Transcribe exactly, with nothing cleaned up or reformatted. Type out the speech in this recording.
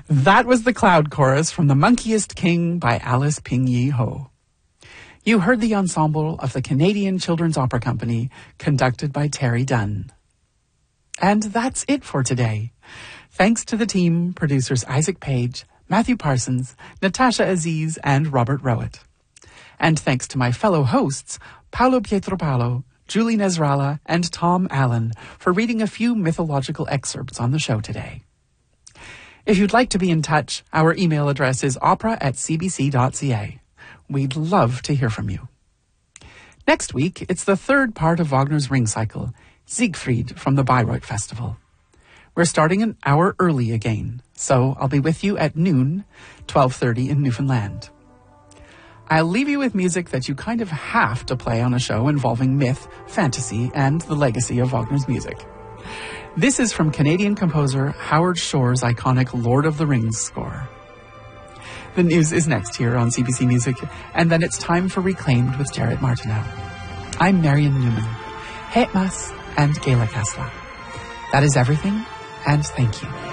That was the Cloud Chorus from The Monkeyest King by Alice Ping Yee Ho. You heard the ensemble of the Canadian Children's Opera Company, conducted by Terry Dunn. And that's it for today. Thanks to the team, producers Isaac Page, Matthew Parsons, Natasha Aziz, and Robert Rowett. And thanks to my fellow hosts, Paolo Pietropalo, Julie Nezrala, and Tom Allen, for reading a few mythological excerpts on the show today. If you'd like to be in touch, our email address is opera at c b c dot c a. We'd love to hear from you. Next week, it's the third part of Wagner's Ring Cycle, Siegfried from the Bayreuth Festival. We're starting an hour early again, so I'll be with you at noon, twelve thirty in Newfoundland. I'll leave you with music that you kind of have to play on a show involving myth, fantasy, and the legacy of Wagner's music. This is from Canadian composer Howard Shore's iconic Lord of the Rings score. The news is next here on C B C Music, and then it's time for Reclaimed with Jared Martineau. I'm Marion Newman. Het Mas and Gela Kasla. That is everything, and thank you.